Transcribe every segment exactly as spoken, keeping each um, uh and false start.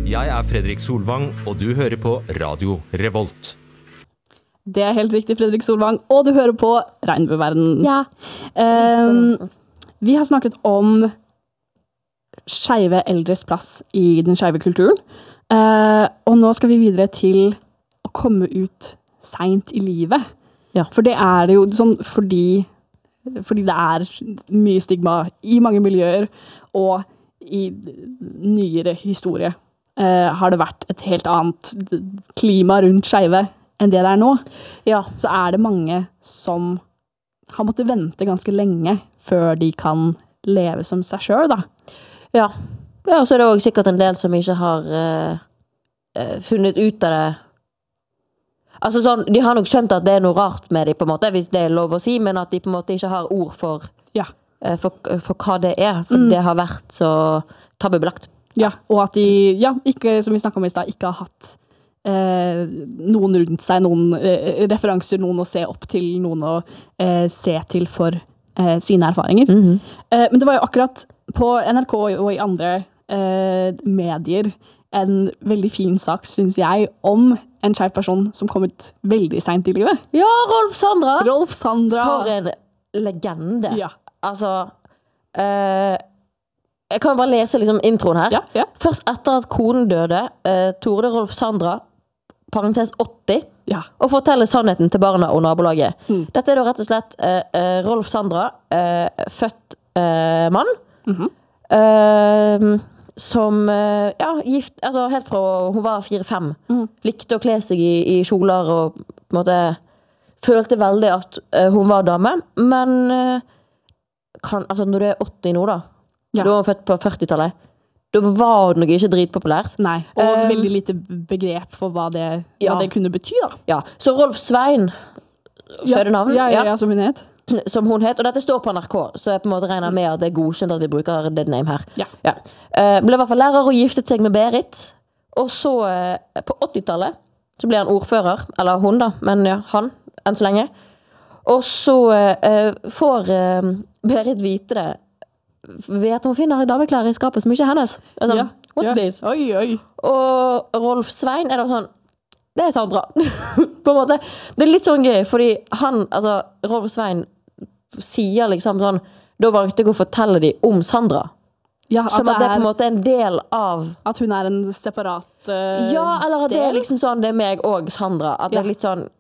Jeg er Fredrik Solvang, og du hører på Radio Revolt. Det er helt riktig, Fredrik Solvang, og du hører på Regnbueverden. Ja. Um, vi har snakket om skeive eldres plass i den skeive kulturen, uh, og nå skal vi videre til å komme ut sent i livet. Ja. For det er det jo sånn fordi, fordi det er mye stigma i mange miljøer, og i nyere historie uh, har det vært et helt annet klima rundt skeive enn det det er nå. Ja. Så er det mange som har måttet vente ganske lenge før de kan leve som seg selv, da. Ja. Ja, og så er det også sikkert en del som ikke har uh, uh, funnet ut av det. Altså sånn, de har nok skjønt at det er noe rart med dem, på en måte, hvis det er lov å si, men at de på en måte ikke har ord for, Ja. uh, for, for hva det er, for Mm. det har vært så tabubelagt. Ja, og at de, ja, ikke, som vi snakket om i sted, ikke har hatt eh, noen rundt seg, noen eh, referanser, noen å se opp til, noen å eh, se til for eh, sine erfaringer. Mhm. Eh, men det var jo akkurat på N R K og i andre eh, medier en veldig fin sak, synes jeg, om en skeiv person som kom ut veldig sent i livet. Ja, Rolf Sandra! Rolf Sandra. For en legende. Ja. Altså, eh, jeg kan jo bare lese liksom introen her. Ja, ja. Først etter at konen døde, eh, torde Rolf Sandra, parentes åtti, Ja. og fortelle sannheten til barna og nabolaget. Mm. Dette er da rett og slett eh, eh, Rolf Sandra, eh, født eh, mann, Mhm. eh, som, eh, ja, gift, altså helt fra hun var fire-fem, Mm. likte å kle seg i, i kjoler og på en måte følte veldig at eh, hun var dame, men eh, kan, altså når du er åtti nå da, Ja. du var født på førtitallet, da var det nok ikke dritpopulært. Nei, og Um, veldig lite begrep for hva det, ja. hva det kunne bety, da. Ja, så Rolf Svein, fødenavn, Ja, ja, ja, som hun het. som hun het, og dette står på N R K, så jeg på en måte regner med at det er godkjent at vi bruker det name her. Ja. Eh, ble i hvert fall lærer og giftet seg med Berit, og så eh, på åttitallet så ble han ordfører, eller hun da, men ja, han, enn så lenge. Og så eh, får eh, Berit vite det, ved at hun finner dameklær i skapet som ikke er hennes. Altså, Ja, what's ja. this? Oi, oi. Og Rolf Svein er da sånn, det er Sandra. På en måte. Det er litt sånn gøy, fordi han, altså, Rolf Svein sier liksom sånn, da valgte jeg å fortelle de om Sandra. Ja, at Som at det det er på en er, måte en del av... at hun er en separat eh, Ja, eller at det er del. liksom sånn, det er meg og Sandra. At det Ja. er litt sånn...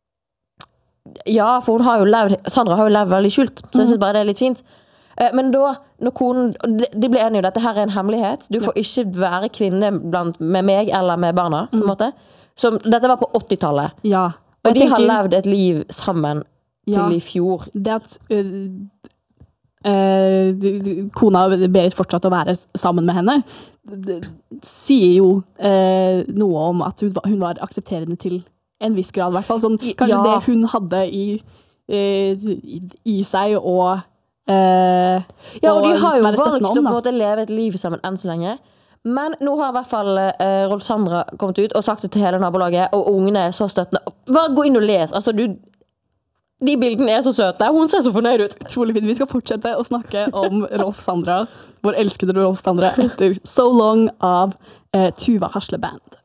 Ja, for hun har jo levd, Sandra har jo levd veldig skjult, så jeg synes bare det er litt fint. Eh, Men da, når konen, de, de ble enige jo, dette her er en hemmelighet. Du får ikke være kvinne blant, med meg eller med barna, på en måte. Så dette var på åttitallet. Ja. Og jeg de har tenker- levd et liv sammen til Ja. i fjor. Det at øh, øh, du- du- kona Berit fortsatte å være sammen med henne, det sier jo øh, noe om at hun, var- hun var aksepterende til en viss grad, i hvert fall. Sånn, kanskje Ja. det hun hadde i, øh, i, i seg, og øh, Ja, og de har jo være valgt støttende å om, på en da. måte leve et liv sammen enn så lenge. Men nå har i hvert fall eh, Rolf Sandra kommet ut og sagt det til hele nabolaget, og ungene er så støttende. Bare gå inn og les. Altså, du, de bildene er så søte. Hun ser så fornøyd ut. Utrolig fint. Vi skal fortsette å snakke om Rolf Sandra, vår elskede Rolf Sandra, etter So Long av eh, Tuva Hasle Band.